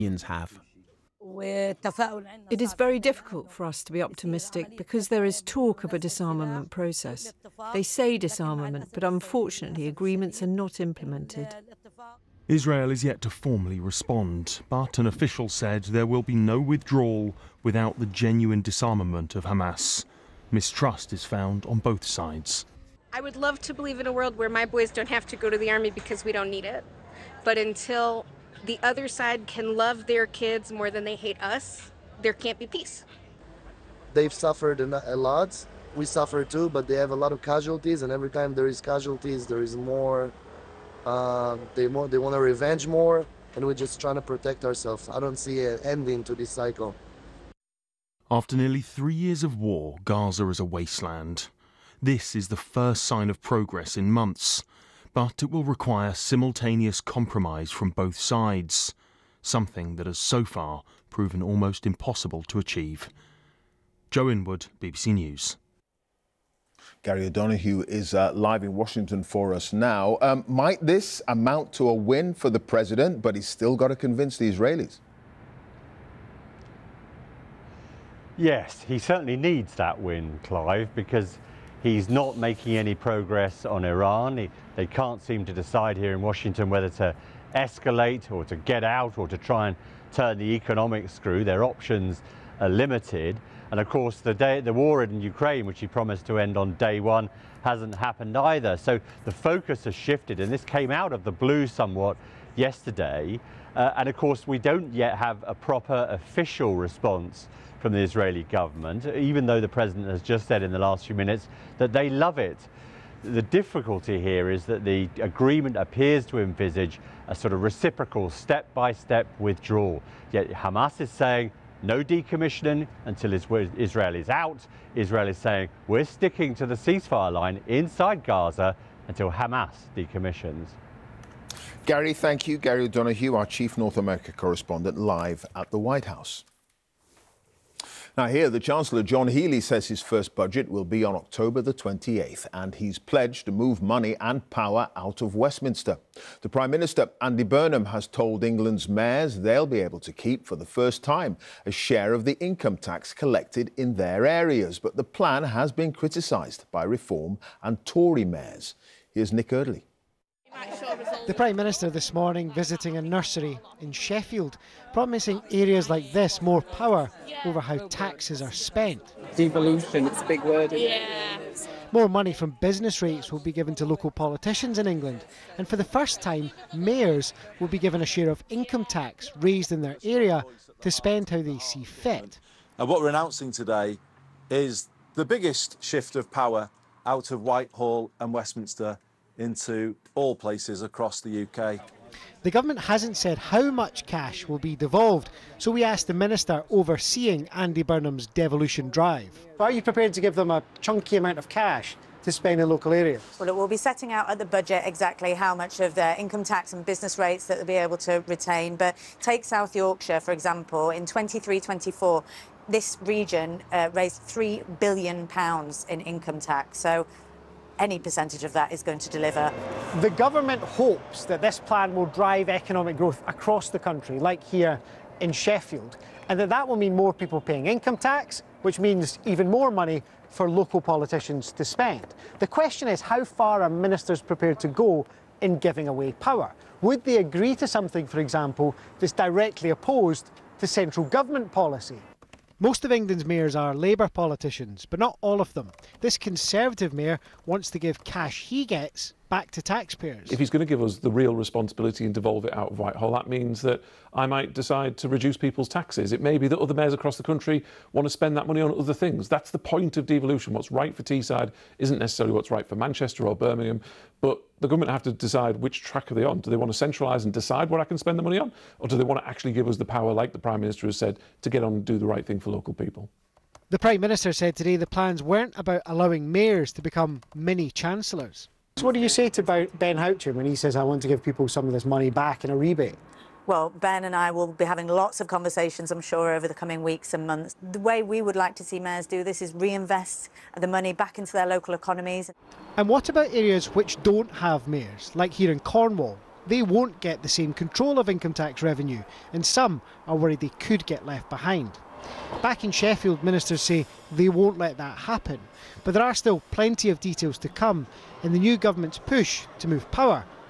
have. It is very difficult for us to be optimistic because there is talk of a disarmament process. They say disarmament, but unfortunately agreements are not implemented. Israel is yet to formally respond, but an official said there will be no withdrawal without the genuine disarmament of Hamas. Mistrust is found on both sides. I would love to believe in a world where my boys don't have to go to the army because we don't need it. But until the other side can love their kids more than they hate us, there can't be peace. They've suffered a lot. We suffer too, but they have a lot of casualties, and every time there is casualties, there is more. They want to revenge more, and we're just trying to protect ourselves. I don't see an ending to this cycle. After nearly 3 years of war, Gaza is a wasteland. This is the first sign of progress in months, but it will require simultaneous compromise from both sides, something that has so far proven almost impossible to achieve. Joe Inwood, BBC News. Gary O'Donoghue is live in Washington for us now. Might this amount to a win for the president, but he's still got to convince the Israelis? Yes, he certainly needs that win, Clive, because he's not making any progress on Iran. They can't seem to decide here in Washington whether to escalate or to get out or to try and turn the economic screw. Their options are limited. And of course, the war in Ukraine, which he promised to end on day one, hasn't happened either. So the focus has shifted, and this came out of the blue somewhat yesterday. And of course, we don't yet have a proper official response from the Israeli government, even though the president has just said in the last few minutes that they love it. The difficulty here is that the agreement appears to envisage a sort of reciprocal step-by-step withdrawal. Yet Hamas is saying no decommissioning until Israel is out. Israel is saying we're sticking to the ceasefire line inside Gaza until Hamas decommissions. Gary, thank you. Gary O'Donoghue, our chief North America correspondent, live at the White House. Now here, the Chancellor, John Healey, says his first budget will be on October the 28th, and he's pledged to move money and power out of Westminster. The Prime Minister, Andy Burnham, has told England's mayors they'll be able to keep, for the first time, a share of the income tax collected in their areas. But the plan has been criticised by Reform and Tory mayors. Here's Nick Eardley. The Prime Minister this morning visiting a nursery in Sheffield, promising areas like this more power over how taxes are spent. Devolution, it's a big word. More money from business rates will be given to local politicians in England, and for the first time, mayors will be given a share of income tax raised in their area to spend how they see fit. And what we're announcing today is the biggest shift of power out of Whitehall and Westminster into all places across the UK. The government hasn't said how much cash will be devolved, so we asked the minister overseeing Andy Burnham's devolution drive. Are you prepared to give them a chunky amount of cash to spend in local areas? Well, it will be setting out at the budget exactly how much of their income tax and business rates that they'll be able to retain. But take South Yorkshire, for example, in 23-24, this region raised £3 billion in income tax. So any percentage of that is going to deliver. The government hopes that this plan will drive economic growth across the country, like here in Sheffield, and that will mean more people paying income tax, which means even more money for local politicians to spend. The question is, how far are ministers prepared to go in giving away power? Would they agree to something, for example, that's directly opposed to central government policy? Most of England's mayors are Labour politicians, but not all of them. This Conservative mayor wants to give cash he gets back to taxpayers. If he's going to give us the real responsibility and devolve it out of Whitehall, that means that I might decide to reduce people's taxes. It may be that other mayors across the country want to spend that money on other things. That's the point of devolution. What's right for Teesside isn't necessarily what's right for Manchester or Birmingham, but the government have to decide which track are they on. Do they want to centralise and decide what I can spend the money on, or do they want to actually give us the power, like the Prime Minister has said, to get on and do the right thing for local people? The Prime Minister said today the plans weren't about allowing mayors to become mini-chancellors. So what do you say to Ben Houchen when he says, I want to give people some of this money back in a rebate? Well, Ben and I will be having lots of conversations, I'm sure, over the coming weeks and months. The way we would like to see mayors do this is reinvest the money back into their local economies. And what about areas which don't have mayors, like here in Cornwall? they won't get the same control of income tax revenue, and some are worried they could get left behind. Back in Sheffield, ministers say they won't let that happen, but there are still plenty of details to come in the new government's push to move power